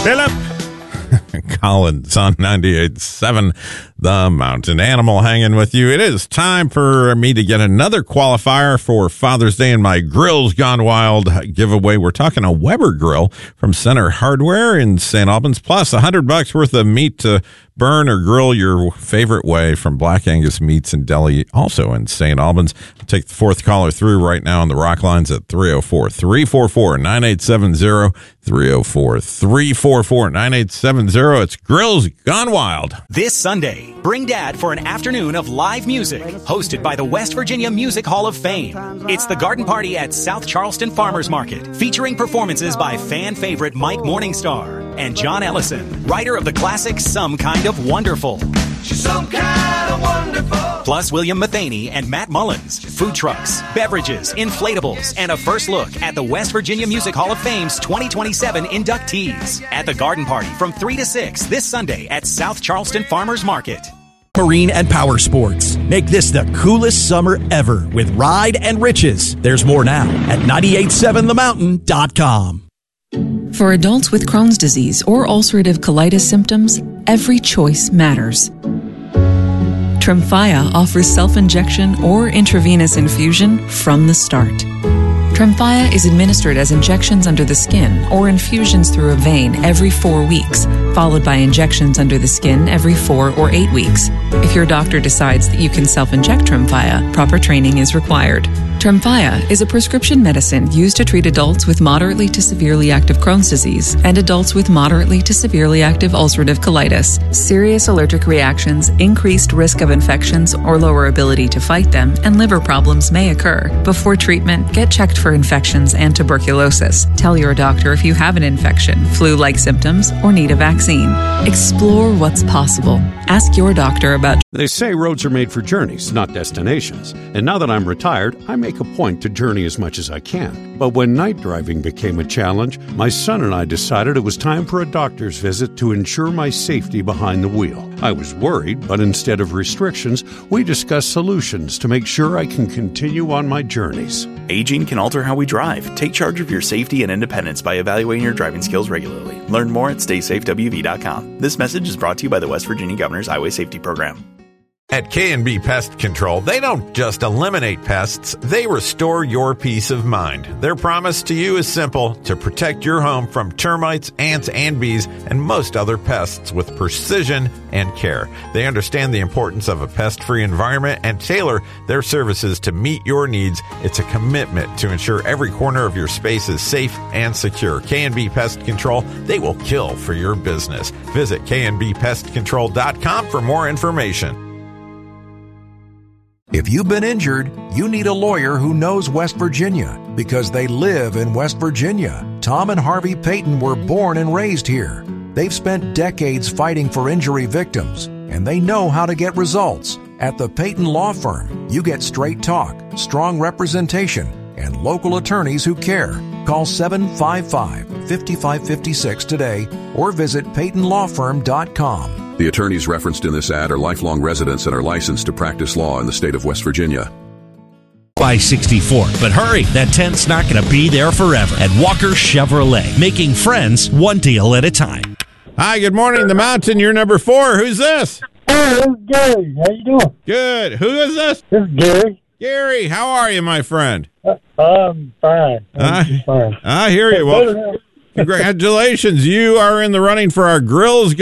Philip Collins on 98.7 The Mountain Animal hanging with you. It is time for me to get another qualifier for Father's Day and my Grills Gone Wild giveaway. We're talking a Weber grill from Center Hardware in St. Albans, plus $100 worth of meat to burn or grill your favorite way from Black Angus Meats and Deli, also in St. Albans. I'll take the fourth caller through right now on the Rock Lines at 304-344-9870, 304-344-9870. It's Grills Gone Wild. This Sunday, bring Dad for an afternoon of live music, hosted by the West Virginia Music Hall of Fame. It's the Garden Party at South Charleston Farmers Market, featuring performances by fan favorite Mike Morningstar and John Ellison, writer of the classic Some Kind of Wonderful. She's some kind of wonderful. Plus William Mathaney and Matt Mullins, food trucks, beverages, inflatables, and a first look at the West Virginia Music Hall of Fame's 2027 inductees at the Garden Party from 3 to 6 this Sunday at South Charleston Farmers Market. Marine and Power Sports. Make this the coolest summer ever with Ride and Riches. There's more now at 987themountain.com. For adults with Crohn's disease or ulcerative colitis symptoms, every choice matters. Tremfya offers self-injection or intravenous infusion from the start. Tremfya is administered as injections under the skin or infusions through a vein every 4 weeks, followed by injections under the skin every 4 or 8 weeks. If your doctor decides that you can self-inject Tremfya, proper training is required. Tremfya is a prescription medicine used to treat adults with moderately to severely active Crohn's disease and adults with moderately to severely active ulcerative colitis. Serious allergic reactions, increased risk of infections or lower ability to fight them, and liver problems may occur. Before treatment, get checked for infections and tuberculosis. Tell your doctor if you have an infection, flu-like symptoms, or need a vaccine. Explore what's possible. Ask your doctor about. They say roads are made for journeys, not destinations. And now that I'm retired, I make a point to journey as much as I can. But when night driving became a challenge, my son and I decided it was time for a doctor's visit to ensure my safety behind the wheel. I was worried, but instead of restrictions, we discussed solutions to make sure I can continue on my journeys. Aging can alter how we drive. Take charge of your safety and independence by evaluating your driving skills regularly. Learn more at StaySafeWV.com. This message is brought to you by the West Virginia Governor's Highway Safety Program. At K&B Pest Control, they don't just eliminate pests, they restore your peace of mind. Their promise to you is simple: to protect your home from termites, ants, and bees, and most other pests with precision and care. They understand the importance of a pest-free environment and tailor their services to meet your needs. It's a commitment to ensure every corner of your space is safe and secure. K&B Pest Control, they will kill for your business. Visit knbpestcontrol.com for more information. If you've been injured, you need a lawyer who knows West Virginia because they live in West Virginia. Tom and Harvey Payton were born and raised here. They've spent decades fighting for injury victims, and they know how to get results. At the Payton Law Firm, you get straight talk, strong representation, and local attorneys who care. Call 755-5556 today or visit PaytonLawFirm.com. The attorneys referenced in this ad are lifelong residents and are licensed to practice law in the state of West Virginia. By 64. But hurry, that tent's not going to be there forever. At Walker Chevrolet, making friends one deal at a time. Hi, good morning, The Mountain. You're number 4. Who's this? Hey, this is Gary. How you doing? Good. Who is this? This is Gary. Gary, how are you, my friend? I'm fine. I'm fine. I hear you. Well, congratulations. You are in the running for our Grills